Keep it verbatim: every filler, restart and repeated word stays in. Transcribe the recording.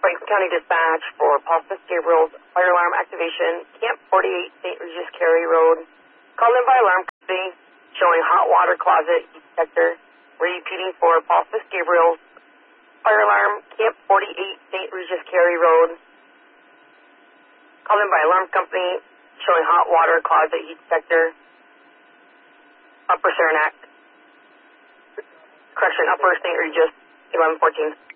Franklin County Dispatch for Paul Fitzgabriel's fire alarm activation, Camp forty-eight, Saint Regis Carey Road. Called in by alarm company showing hot water closet heat detector. Repeating for Paul Fitzgabriel's fire alarm, Camp forty-eight, Saint Regis Carey Road. Called in by alarm company showing hot water closet heat detector. Upper Saranac. Correction, Upper Saint Regis, eleven fourteen.